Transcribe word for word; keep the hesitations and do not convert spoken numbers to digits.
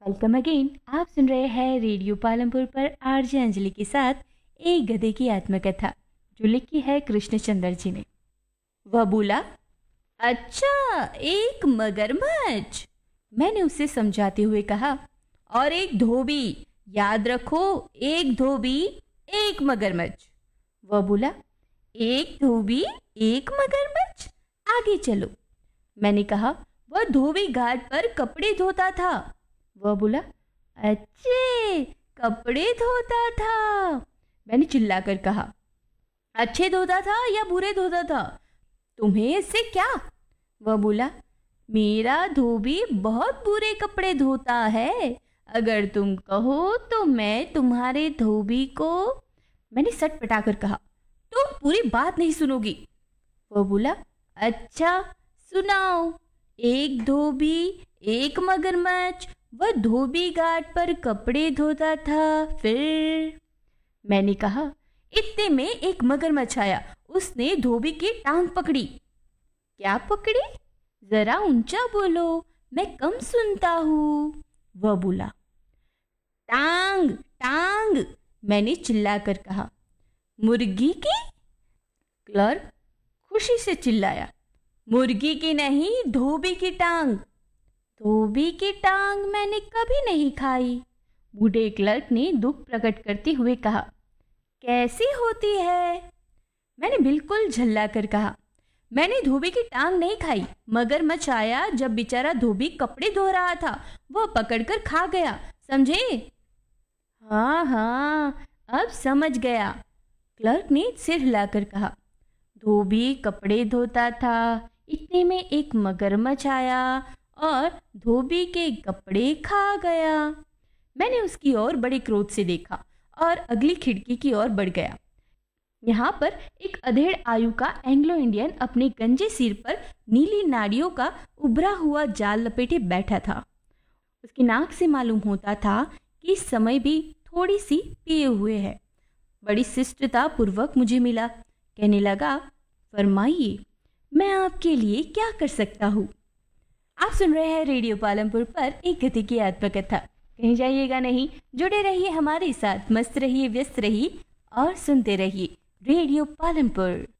Welcome again. आप सुन रहे हैं रेडियो पालमपुर पर आरजे अंजलि के साथ एक गधे की आत्मकथा जो लिखी है कृष्णचंद्र जी ने। वह बोला, अच्छा एक मगरमच्छ, मैंने उसे समझाते हुए कहा, और एक धोबी, याद रखो एक धोबी एक मगरमच्छ। वह बोला, एक धोबी एक मगरमच्छ, आगे चलो। मैंने कहा, वह धोबी घाट पर कपड़े धोता था। वह बोला, अच्छे कपड़े धोता था। मैंने चिल्लाकर कहा, अच्छे धोता था या बुरे धोता था, तुम्हें इससे क्या? वह बोला, मेरा धोबी बहुत बुरे कपड़े धोता है, अगर तुम कहो तो मैं तुम्हारे धोबी को। मैंने सटपटाकर कहा, तुम पूरी बात नहीं सुनोगी। वह बोला, अच्छा सुनाओ। एक धोबी एक मगरमच्छ, वह धोबी घाट पर कपड़े धोता था, फिर? मैंने कहा, इतने में एक मगरमच्छ आया, उसने धोबी की टांग पकड़ी। क्या पकड़ी? जरा ऊंचा बोलो, मैं कम सुनता हूँ। वह बोला, टांग टांग, मैंने चिल्लाकर कहा। मुर्गी की? क्लर्क खुशी से चिल्लाया, मुर्गी की नहीं, धोबी की टांग। धोबी की टांग मैंने कभी नहीं खाई। बूढ़े क्लर्क ने दुख प्रकट करते हुए कहा, कैसी होती है? मैंने बिल्कुल झल्ला कर कहा, मैंने धोबी की टांग नहीं खाई। मगरमच्छ आया जब बेचारा धोबी कपड़े धो रहा था, वह पकड़कर खा गया, समझे? हाँ हाँ, अब समझ गया, क्लर्क ने सिर हिलाकर कहा। धोबी कपड़े धोता था, इतने में एक मगरमच्छ आया और धोबी के कपड़े खा गया। मैंने उसकी ओर बड़े क्रोध से देखा और अगली खिड़की की ओर बढ़ गया। यहाँ पर एक अधेड़ आयु का एंग्लो इंडियन अपने गंजे सिर पर नीली नाड़ियों का उभरा हुआ जाल लपेटे बैठा था। उसकी नाक से मालूम होता था कि इस समय भी थोड़ी सी पिए हुए है। बड़ी शिष्टता पूर्वक मुझे मिला। कहने लगा, फरमाइए, मैं आपके लिए क्या कर सकता हूँ? आप सुन रहे हैं रेडियो पालमपुर पर एक गधे की आत्मकथा। कहीं जाइएगा नहीं, जुड़े रहिए हमारे साथ, मस्त रहिए, व्यस्त रहिए और सुनते रहिए रेडियो पालमपुर।